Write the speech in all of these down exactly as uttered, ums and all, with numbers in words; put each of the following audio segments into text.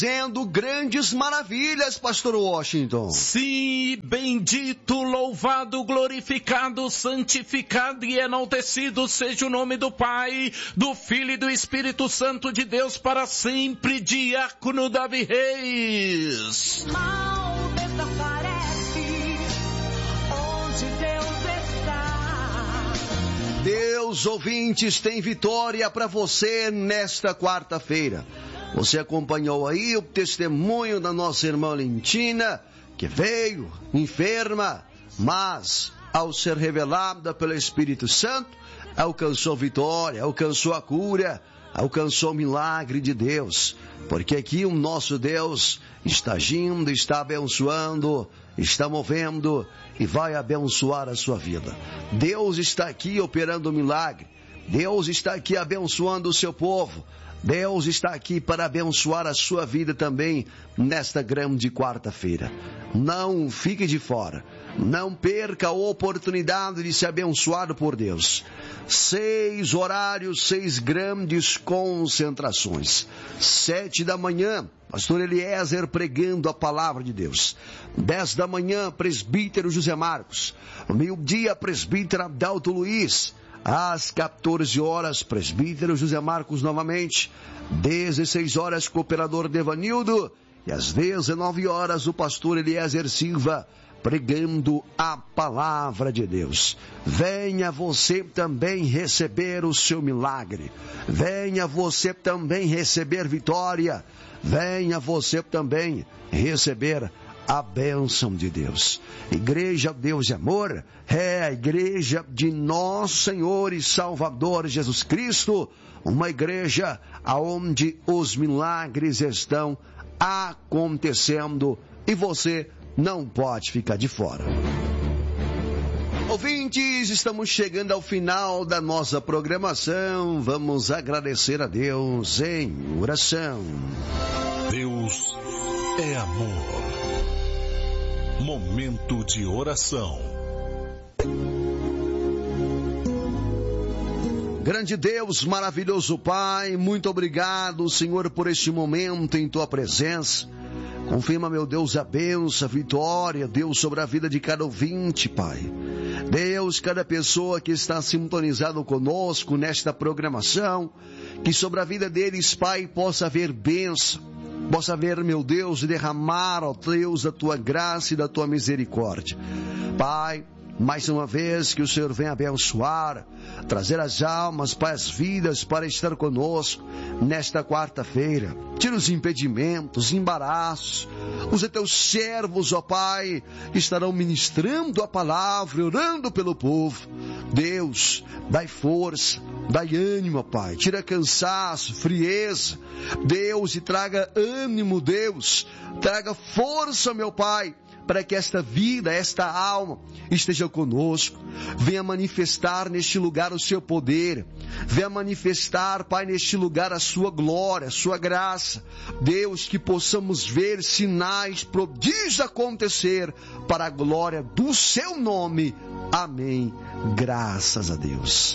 fazendo grandes maravilhas, pastor Washington. Sim, bendito, louvado, glorificado, santificado e enaltecido seja o nome do Pai, do Filho e do Espírito Santo de Deus para sempre, diácono Davi Reis. Mal desaparece onde Deus está. Deus, ouvintes, tem vitória para você nesta quarta-feira. Você acompanhou aí o testemunho da nossa irmã Lentina, que veio enferma, mas ao ser revelada pelo Espírito Santo, alcançou vitória, alcançou a cura, alcançou o milagre de Deus. Porque aqui o nosso Deus está agindo, está abençoando, está movendo e vai abençoar a sua vida. Deus está aqui operando o milagre. Deus está aqui abençoando o seu povo. Deus está aqui para abençoar a sua vida também nesta grande quarta-feira. Não fique de fora. Não perca a oportunidade de ser abençoado por Deus. Seis horários, seis grandes concentrações. Sete da manhã, pastor Eliezer pregando a palavra de Deus. Dez da manhã, presbítero José Marcos. Meio-dia, presbítero Adalto Luiz. Às quatorze horas, presbítero José Marcos novamente. dezesseis horas, cooperador Devanildo. E às dezenove horas, o pastor Eliezer Silva, pregando a palavra de Deus. Venha você também receber o seu milagre. Venha você também receber vitória. Venha você também receber a bênção de Deus. Igreja Deus e Amor é a igreja de nosso Senhor e Salvador Jesus Cristo, uma igreja onde os milagres estão acontecendo e você não pode ficar de fora. Ouvintes, estamos chegando ao final da nossa programação. Vamos agradecer a Deus em oração. Deus é amor. Momento de oração. Grande Deus, maravilhoso Pai, muito obrigado, Senhor, por este momento em Tua presença. Confirma, meu Deus, a bênção, a vitória, Deus, sobre a vida de cada ouvinte, Pai. Deus, cada pessoa que está sintonizado conosco nesta programação, que sobre a vida deles, Pai, possa haver bênção. Possa haver, meu Deus, derramar, ó Deus, da Tua graça e da Tua misericórdia. Pai, mais uma vez que o Senhor venha abençoar, trazer as almas, Pai, as vidas para estar conosco nesta quarta-feira. Tira os impedimentos, embaraços. Os teus servos, ó Pai, estarão ministrando a palavra, orando pelo povo. Deus, dai força, dai ânimo, ó Pai. Tira cansaço, frieza. Deus, e traga ânimo, Deus. Traga força, meu Pai, para que esta vida, esta alma esteja conosco. Venha manifestar neste lugar o seu poder. Venha manifestar, Pai, neste lugar a sua glória, a sua graça. Deus, que possamos ver sinais, prodígios acontecer para a glória do seu nome. Amém. Graças a Deus.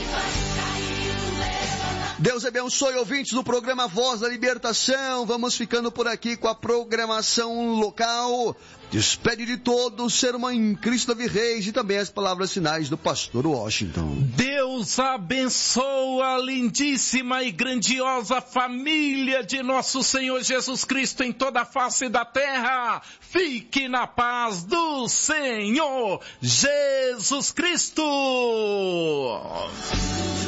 Deus abençoe, ouvintes do programa Voz da Libertação. Vamos ficando por aqui com a programação local. Despede de todos, ser uma em Cristo Davi Reis, e também as palavras finais do pastor Washington. Deus abençoa a lindíssima e grandiosa família de nosso Senhor Jesus Cristo em toda a face da terra. Fique na paz do Senhor Jesus Cristo.